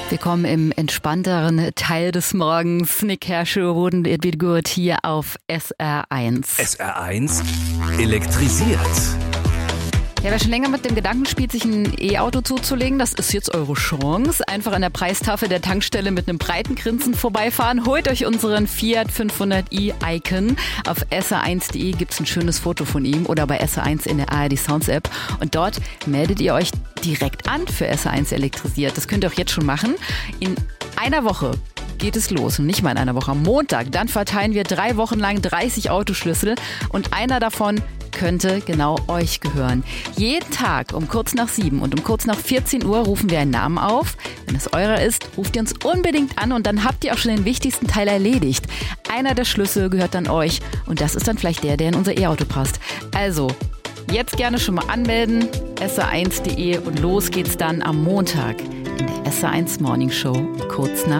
Willkommen im entspannteren Teil des Morgens. Nick Kershaw, Wouldn't It Be Good hier auf SR1. SR1 elektrisiert. Ja, wer schon länger mit dem Gedanken spielt, sich ein E-Auto zuzulegen, das ist jetzt eure Chance. Einfach an der Preistafel der Tankstelle mit einem breiten Grinsen vorbeifahren. Holt euch unseren Fiat 500i Icon. Auf sr1.de gibt's ein schönes Foto von ihm oder bei SR1 in der ARD Sounds App. Und dort meldet ihr euch direkt an für SR1 elektrisiert. Das könnt ihr auch jetzt schon machen. In einer Woche geht es los und nicht mal in einer Woche. Am Montag, dann verteilen wir 3 Wochen lang 30 Autoschlüssel und einer davon könnte genau euch gehören. Jeden Tag um kurz nach 7 und um kurz nach 14 Uhr rufen wir einen Namen auf. Wenn es eurer ist, ruft ihr uns unbedingt an und dann habt ihr auch schon den wichtigsten Teil erledigt. Einer der Schlüssel gehört dann euch und das ist dann vielleicht der in unser E-Auto passt. Also, jetzt gerne schon mal anmelden, sr1.de und los geht's dann am Montag in der SR1 Morning Show kurz nach